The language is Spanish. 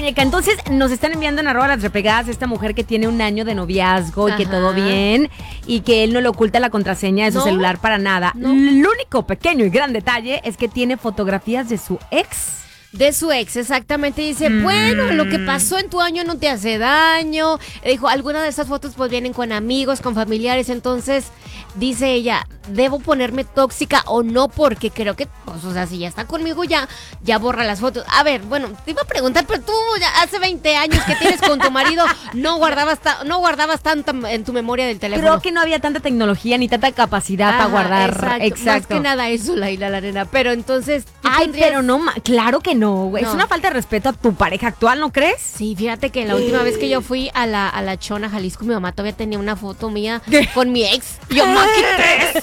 muñeca, entonces nos están enviando en @las repegadas esta mujer que tiene un año de noviazgo y que todo bien y que él no le oculta la contraseña de su celular para nada. El único pequeño y gran detalle es que tiene fotografías de su ex. De su ex, exactamente. Dice, bueno, lo que pasó en tu año no te hace daño. Dijo, algunas de esas fotos pues vienen con amigos, con familiares. Entonces, dice ella, ¿debo ponerme tóxica o no? Porque creo que, pues, o sea, si ya está conmigo, ya borra las fotos. A ver, bueno, te iba a preguntar, pero tú ya hace 20 años que tienes con tu marido, no guardabas tanto en tu memoria del teléfono. Creo que no había tanta tecnología ni tanta capacidad para guardar. Exacto. Más que nada eso, la arena. Pero entonces... Ay, pero no, claro que no, güey. No. Es una falta de respeto a tu pareja actual, ¿no crees? Sí, fíjate que la última vez que yo fui a la Chona, Jalisco, mi mamá todavía tenía una foto mía con mi ex. Y yo, ma, quita eso.